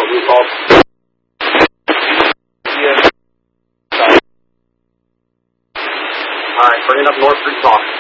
roof off. Alright, bring it up north 3 talk.